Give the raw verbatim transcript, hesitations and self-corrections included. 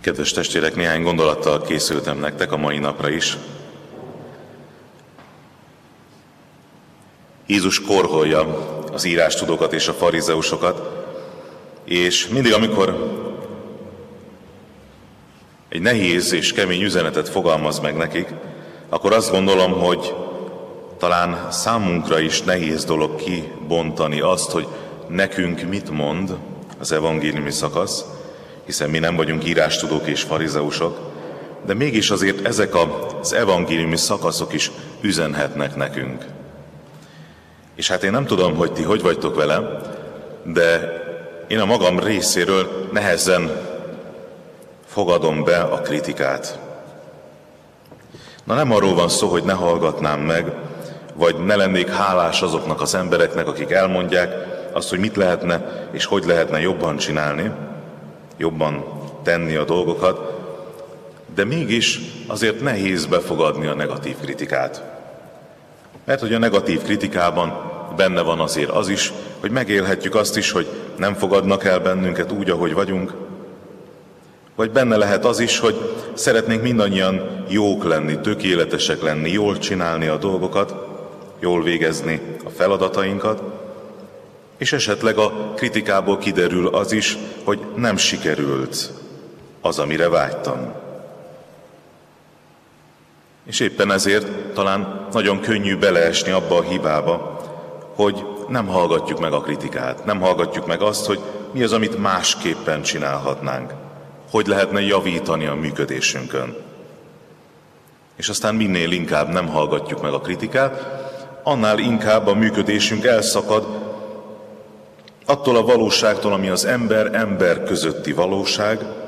Kedves testvérek, néhány gondolattal készültem nektek a mai napra is. Jézus korholja az írástudókat és a farizeusokat, és mindig, amikor egy nehéz és kemény üzenetet fogalmaz meg nekik, akkor azt gondolom, hogy talán számunkra is nehéz dolog kibontani azt, hogy nekünk mit mond az evangéliumi szakasz, hiszen mi nem vagyunk írástudók és farizeusok, de mégis azért ezek az evangéliumi szakaszok is üzenhetnek nekünk. És hát én nem tudom, hogy ti hogy vagytok vele, de én a magam részéről nehezen fogadom be a kritikát. Na nem arról van szó, hogy ne hallgatnám meg, vagy ne lennék hálás azoknak az embereknek, akik elmondják azt, hogy mit lehetne és hogy lehetne jobban csinálni, jobban tenni a dolgokat, de mégis azért nehéz befogadni a negatív kritikát. Mert hogy a negatív kritikában benne van azért az is, hogy megélhetjük azt is, hogy nem fogadnak el bennünket úgy, ahogy vagyunk, vagy benne lehet az is, hogy szeretnénk mindannyian jók lenni, tökéletesek lenni, jól csinálni a dolgokat, jól végezni a feladatainkat, és esetleg a kritikából kiderül az is, hogy nem sikerült az, amire vágytam. És éppen ezért talán nagyon könnyű beleesni abba a hibába, hogy nem hallgatjuk meg a kritikát, nem hallgatjuk meg azt, hogy mi az, amit másképpen csinálhatnánk, hogy lehetne javítani a működésünkön. És aztán minél inkább nem hallgatjuk meg a kritikát, annál inkább a működésünk elszakad attól a valóságtól, ami az ember-ember közötti valóság,